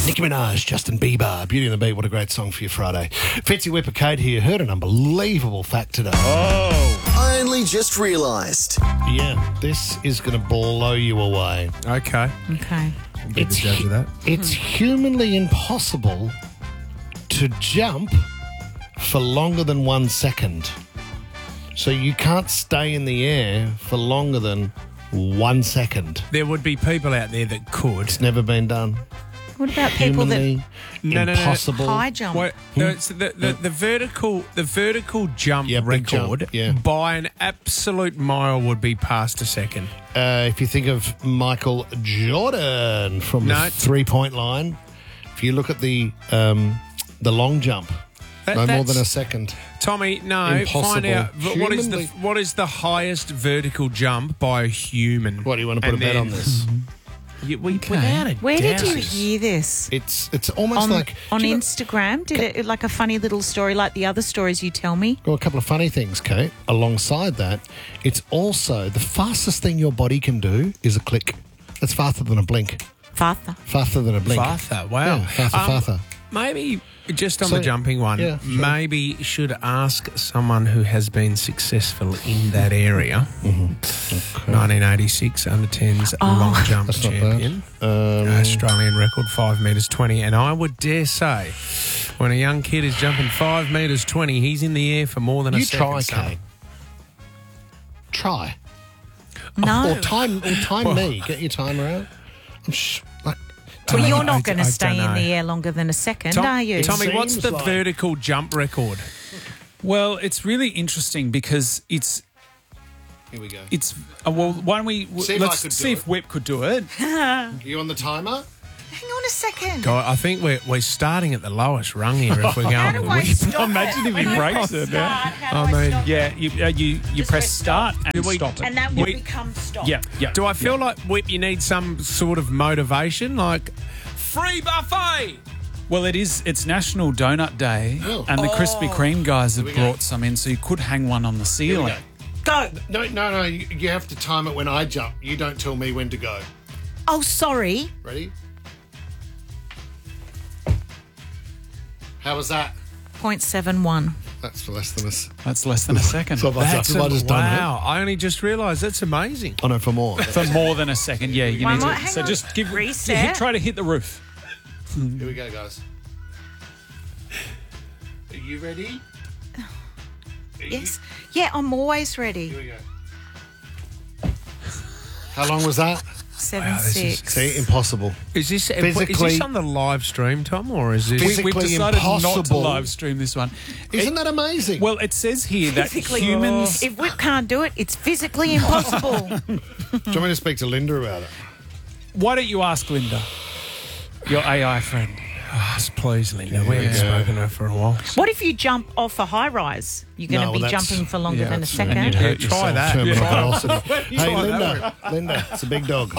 Nicki Minaj, Justin Bieber, Beauty and the Beat. What a great song for your Friday. Fitzy Whipper Kate here. Heard an unbelievable fact today. I only just realised. Yeah, this is going to blow you away. Okay. Okay. Be the judge of that. It's humanly impossible to jump for longer than 1 second. So you can't stay in the air for longer than 1 second. There would be people out there that could. It's never been done. What about people Humanly impossible. that high jump? Well, it's the vertical jump Yeah, big record jump, yeah. by an absolute mile would be past a second. If you think of Michael Jordan from the No. 3-point line, if you look at the long jump, no more that's- than a second. Tommy, no. Impossible. Find out Humanly- what is the highest vertical jump by a human. What do you want to put a bet on this? Without a Where did doubt. you hear this? It's almost On, like on do you know- Instagram? Did it like a funny little story like the other stories you tell me? Well, a couple of funny things, Kate. Alongside that, it's also the fastest thing your body can do is a click. It's faster than a blink. Faster than a blink. Farther, wow. Yeah, faster. Maybe just on So, the jumping one, yeah, sure. maybe should ask someone who has been successful in that area. 1986 under 10s long jump That's not champion. bad. Australian record 5 metres 20. And I would dare say, when a young kid is jumping 5 metres 20, he's in the air for more than a You second. try, son. Kate. Try. No. Or time me. Get your timer out. Well, you're I not going to don't stay in know. the air longer than a second, Tom- are you? Tommy, what's Seems the like- vertical jump record? Well, it's really interesting because it's Here we go. well. Why don't we See if I let's could do see it. if Whip could do it? You on the timer? Hang on a second. God, I think we're starting at the lowest rung here if we're How going. do I stop Imagine if he breaks it. How do I I mean, stop Yeah, you Just press press start and Do we- stop it. And that will We- become stop. Yeah. Do I feel like, Whip, you need some sort of motivation? Like, free buffet! Well, it's National Donut Day, Oh. and the Krispy Kreme guys have we go. brought some in, so you could hang one on the Here we ceiling. go. Go. No. You have to time it when I jump. You don't tell me when to go. Oh, sorry. Ready? How was that? 0.71. That's less than us. That's less than a second. So I just done it. wow. I only just realised that's amazing. Oh no, for more. For more than a second, yeah, you One need more. to. Hang So on. just give Reset. try to hit the roof. Here we go, guys. Are you ready? Yes. Yeah, I'm always ready. Here we go. How long was that? 7.6. See, impossible. Is this Physically- on the live stream, Tom, or is this... Physically We've decided not to impossible. live stream this one. Isn't that amazing? Well, it says here that Physically, humans. if Whip can't do it, it's physically impossible. do you want me to speak to Linda about it? Why don't you ask Linda, your AI friend? Please, Linda. We haven't spoken to her for a while. What if you jump off a high rise? You're going to No, be well, that's- jumping for longer than a and second. you'd hurt Try yourself. that. Terminal Yeah. velocity. Hey, Linda, it's a big dog.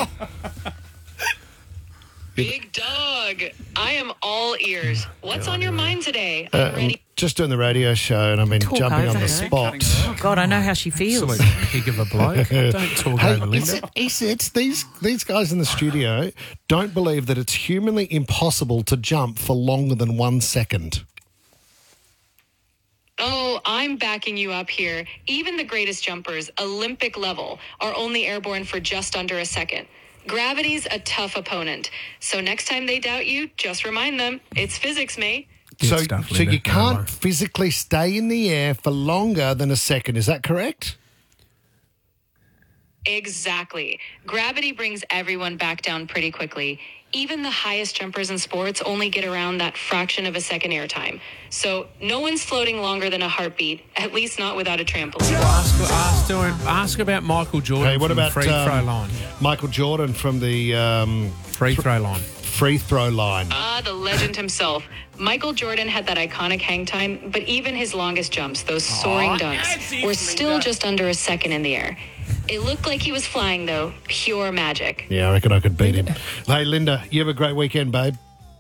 Big dog. I am all ears. What's on your mind today? I'm I'm ready. just doing the radio show and I've been Talk jumping on over the her. spot. Oh, God, I know how she feels. Absolute pig of a bloke. Don't talk Hey, over Linda. it's these guys in the studio don't believe that it's humanly impossible to jump for longer than 1 second. Oh, I'm backing you up here. Even the greatest jumpers, Olympic level, are only airborne for just under a second. Gravity's a tough opponent. So next time they doubt you, just remind them it's physics, mate. So, stuff, so Linda. you can't No. physically stay in the air for longer than a second. Is that correct? Exactly. Gravity brings everyone back down pretty quickly. Even the highest jumpers in sports only get around that fraction of a second air time. So no one's floating longer than a heartbeat, at least not without a trampoline. Ask about Michael Jordan Hey, what from the about free throw line. Michael Jordan from the Free throw line. free throw line? Ah, the legend himself. Michael Jordan had that iconic hang time, but even his longest jumps, those soaring dunks, were still just under a second in the air. It looked like he was flying, though. Pure magic. Yeah, I reckon I could beat him. Hey, Linda, you have a great weekend, babe.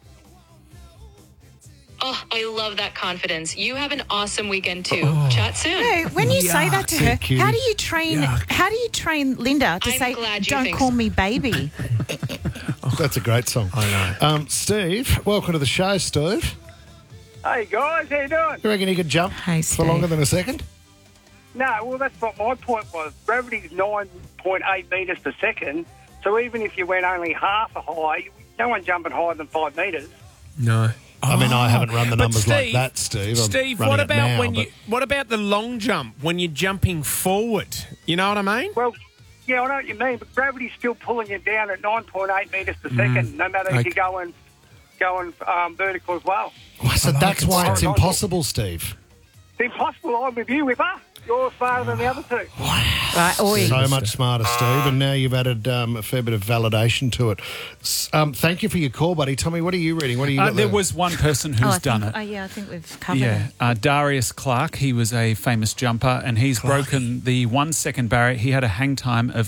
Oh, I love that confidence. You have an awesome weekend, too. Chat soon. No, when you say that to her, cutie. how do you train? How do you train Linda to I'm say, glad you "Don't think call so." me baby"? That's a great song. I know. Steve, welcome to the show, Steve. Hey guys, how you doing? You reckon you could jump Hey, for Steve. longer than a second? No, well that's what my point was. Gravity's 9.8 metres per second, so even if you went only half a high, no one jumping higher than 5 metres. No. I mean, I haven't run the But numbers like Steve- that, Steve. I'm Steve, running what it about now, when but- you? What about the long jump when you're jumping forward? You know what I mean? Well, yeah, I know what you mean, but gravity's still pulling you down at 9.8 metres per second, no matter if Okay. you're going vertical as well. Well, so that's why it's Horizontal. impossible, Steve. It's impossible. I'm with you, Whipper. You're smarter than the other two. Right, oi. So much smarter, Steve, and now you've added a fair bit of validation to it. Thank you for your call, buddy. Tommy, what are you reading? What are you got There there? was one person who's done it. I think we've covered it. Yeah, Darius Clark. He was a famous jumper, and he's broken the 1 second barrier. He had a hang time of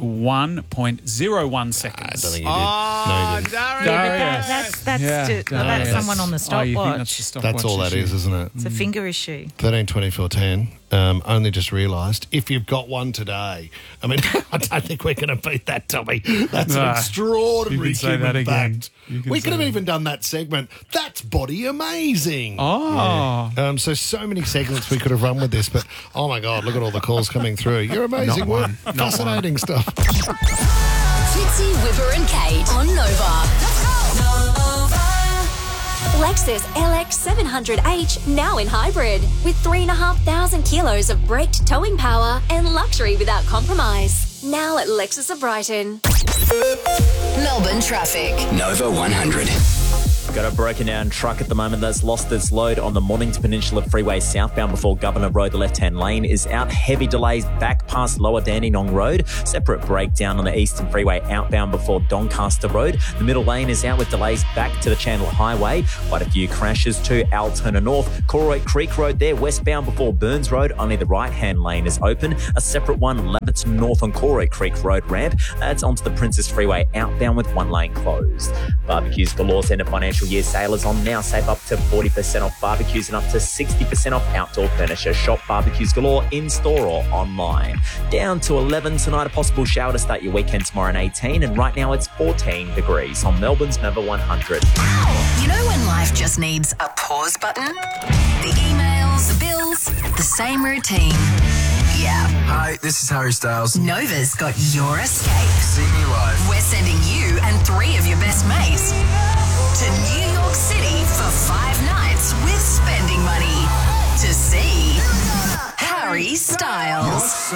1.01 I seconds. don't think you did. No, you didn't. Darius. That's Darius. someone on the Oh, you think stopwatch. that's the stopwatch That's all that issue? is, isn't it? It's a finger issue. 13, 24, 10. Only just realised, if you've got one today, I mean, I don't think we're going to beat that, Tommy. That's an No. extraordinary You can say human that again. fact. You can We say could have that. even done that segment. That's body amazing. Oh. So many segments we could have run with this, but oh my God, look at all the calls coming through. You're amazing. Not one. What Not fascinating stuff. Fitzy, Whipper and Kate on Nova. Lexus LX 700H now in hybrid with 3,500 kilos of braked towing power and luxury without compromise. Now at Lexus of Brighton. Melbourne traffic. Nova 100. Got a broken down truck at the moment that's lost its load on the Mornington Peninsula Freeway southbound before Governor Road. The left-hand lane is out. Heavy delays back past Lower Dandenong Road. Separate breakdown on the Eastern Freeway outbound before Doncaster Road. The middle lane is out with delays back to the Chandler Highway. Quite a few crashes to Altona North. Corroy Creek Road there westbound before Burns Road. Only the right-hand lane is open. A separate one Leverton North on Corroy Creek Road ramp. Adds onto the Princess Freeway outbound with one lane closed. Barbecues galore. End of financial year sailors on now. Save up to 40% off barbecues and up to 60% off outdoor furniture. Shop Barbecues Galore in store or online. Down to 11 tonight. A possible shower to start your weekend tomorrow and 18. And right now it's 14 degrees on Melbourne's Nova 100. You know when life just needs a pause button? The emails, the bills, the same routine. Yeah. Hi, this is Harry Styles. Nova's got your escape. See me live. We're sending you and 3 of your best mates to New York City for 5 nights with spending money to see Harry Styles.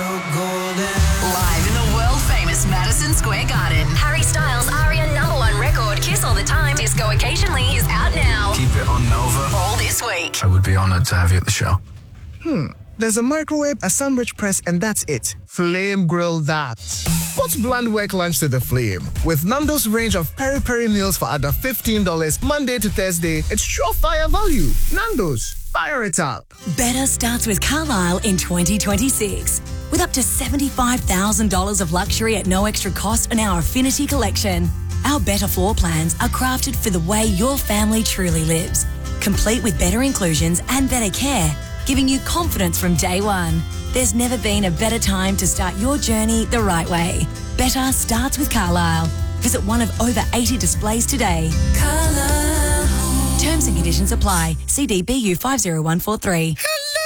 Live in the world-famous Madison Square Garden. Harry Styles' ARIA #1 record, Kiss All the Time, Disco Occasionally, is out now. Keep it on Nova. All this week. I would be honoured to have you at the show. There's a microwave, a sandwich press, and that's it. Flame grill that. Put bland work lunch to the flame. With Nando's range of peri-peri meals for under $15 Monday to Thursday, it's surefire value. Nando's, fire it up. Better starts with Carlisle in 2026. With up to $75,000 of luxury at no extra cost in our Affinity collection. Our better floor plans are crafted for the way your family truly lives. Complete with better inclusions and better care, giving you confidence from day one. There's never been a better time to start your journey the right way. Better starts with Carlisle. Visit one of over 80 displays today. Carlisle. Terms and conditions apply. CDBU 50143.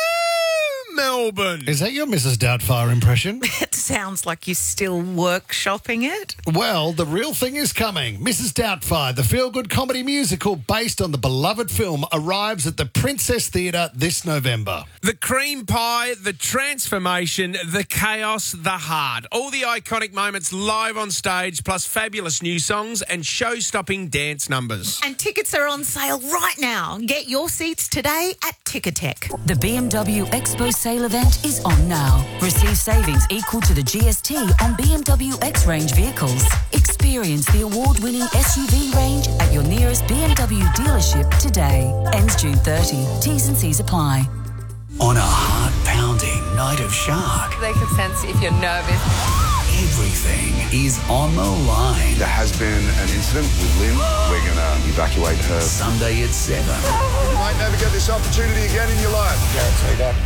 Melbourne. Is that your Mrs. Doubtfire impression? It sounds like you're still workshopping it. Well, the real thing is coming. Mrs. Doubtfire, the feel-good comedy musical based on the beloved film, arrives at the Princess Theatre this November. The cream pie, the transformation, the chaos, the heart. All the iconic moments live on stage, plus fabulous new songs and show-stopping dance numbers. And tickets are on sale right now. Get your seats today at Ticketek. The BMW Expo sale event is on now. Receive savings equal to the GST on BMW X-Range vehicles. Experience the award-winning SUV range at your nearest BMW dealership today. Ends June 30. T's and C's apply. On a heart-pounding night of shark, They can sense if you're nervous. everything is on the line. There has been an incident with Lynn. We're going to evacuate her. Sunday at 7. You might never get this opportunity again in your life. Guarantee that.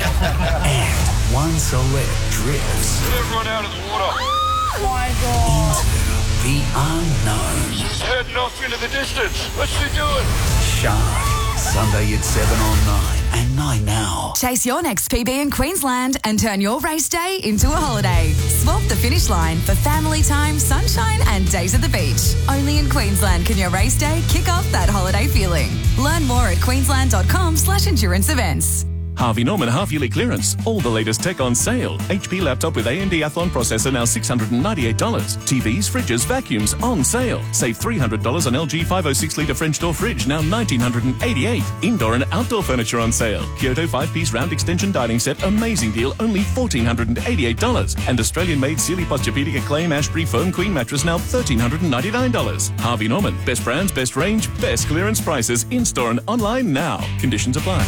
And one celeb drifts Get everyone out of the water. Oh my God. into the unknown. She's heading off into the distance. What's she doing? Shark. Sunday at 7 on 9 and 9 now. Chase your next PB in Queensland and turn your race day into a holiday. Swap the finish line for family time, sunshine and days at the beach. Only in Queensland can your race day kick off that holiday feeling. Learn more at queensland.com/endurance events. Harvey Norman half-yearly clearance. All the latest tech on sale. HP laptop with AMD Athlon processor now $698. TVs, fridges, vacuums on sale. Save $300 on LG 506-litre French door fridge, now $1,988. Indoor and outdoor furniture on sale. Kyoto 5-piece round extension dining set, amazing deal, only $1,488. And Australian-made Sealy Posturepedic Acclaim Ashbury Foam Queen mattress, now $1,399. Harvey Norman. Best brands, best range, best clearance prices. In-store and online now. Conditions apply.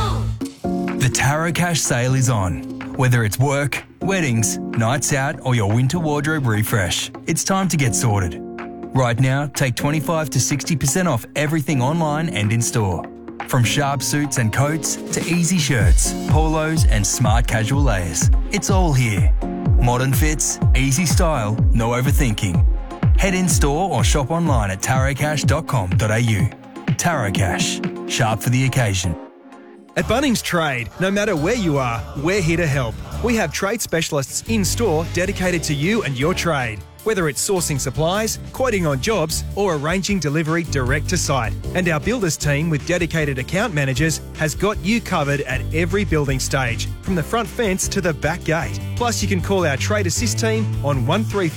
The Tarot Cash sale is on. Whether it's work, weddings, nights out, or your winter wardrobe refresh, it's time to get sorted. Right now, take 25 to 60% off everything online and in store. From sharp suits and coats to easy shirts, polos, and smart casual layers. It's all here. Modern fits, easy style, no overthinking. Head in store or shop online at tarotcash.com.au. Tarot Cash. Sharp for the occasion. At Bunnings Trade, no matter where you are, we're here to help. We have trade specialists in store dedicated to you and your trade. Whether it's sourcing supplies, quoting on jobs, or arranging delivery direct to site. And our builders team with dedicated account managers has got you covered at every building stage, from the front fence to the back gate. Plus, you can call our Trade Assist team on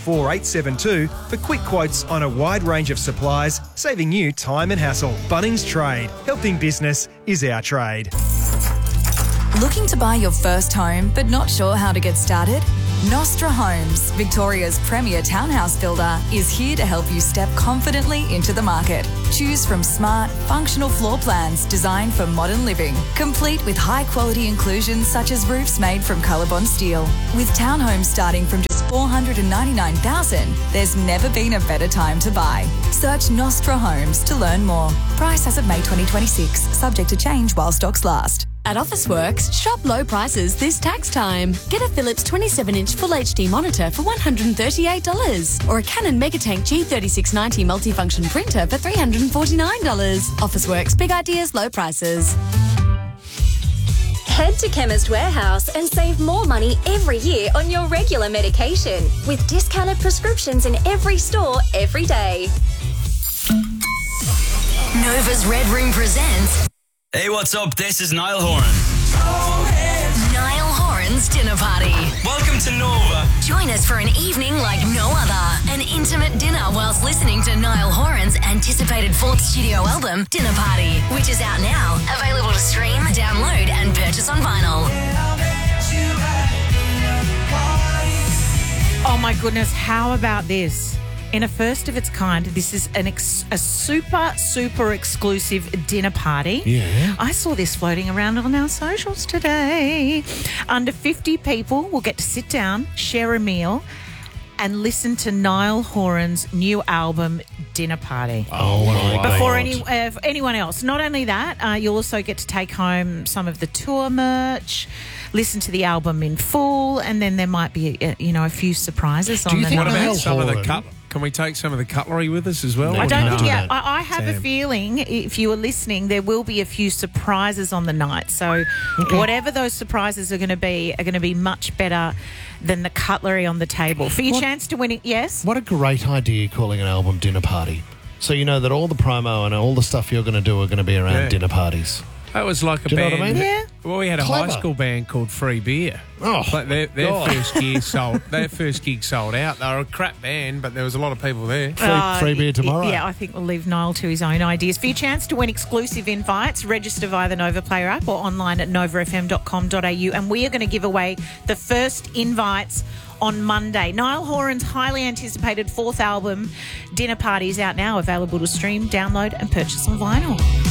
134872 for quick quotes on a wide range of supplies, saving you time and hassle. Bunnings Trade. Helping business is our trade. Looking to buy your first home but not sure how to get started? Nostra Homes, Victoria's premier townhouse builder, is here to help you step confidently into the market. Choose from smart, functional floor plans designed for modern living, complete with high-quality inclusions such as roofs made from Colorbond steel. With townhomes starting from just $499,000, there's never been a better time to buy. Search Nostra Homes to learn more. Price as of May 2026, subject to change while stocks last. At Officeworks, shop low prices this tax time. Get a Philips 27-inch Full HD monitor for $138 or a Canon Megatank G3690 multifunction printer for $349. Officeworks, big ideas, low prices. Head to Chemist Warehouse and save more money every year on your regular medication with discounted prescriptions in every store every day. Nova's Red Room presents... Hey, what's up? This is Niall Horan. Niall Horan's Dinner Party. Welcome to Nova. Join us for an evening like no other. An intimate dinner whilst listening to Niall Horan's anticipated fourth studio album, Dinner Party, which is out now. Available to stream, download and purchase on vinyl. Oh my goodness, how about this? In a first of its kind, this is a super exclusive dinner party. Yeah. I saw this floating around on our socials today. Under 50 people will get to sit down, share a meal, and listen to Niall Horan's new album, Dinner Party. Oh, my God. Before anyone else. Not only that, you'll also get to take home some of the tour merch, listen to the album in full, and then there might be, a few surprises on the night. What about some of the Can we take some of the cutlery with us as well? I don't think. Yeah, I have a feeling if you are listening, there will be a few surprises on the night. So, whatever those surprises are going to be much better than the cutlery on the table. For your chance to win it, yes. What a great idea, calling an album Dinner Party. So you know that all the promo and all the stuff you're going to do are going to be around dinner parties. That was like a Do you know band. what I mean? Yeah. Well, we had a high school band called Free Beer. Oh, but their first gig sold out. They were a crap band, but there was a lot of people there. Free beer tomorrow. Yeah, I think we'll leave Niall to his own ideas. For your chance to win exclusive invites, register via the Nova Player app or online at novafm.com.au, and we are going to give away the first invites on Monday. Niall Horan's highly anticipated fourth album, Dinner Party, is out now, available to stream, download and purchase on vinyl.